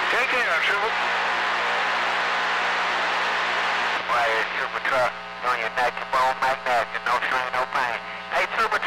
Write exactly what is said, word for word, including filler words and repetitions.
Take care, Trooper. Wire Super Truck, doing your night to bone, Mike Master, no train, no pain. Hey, Trooper,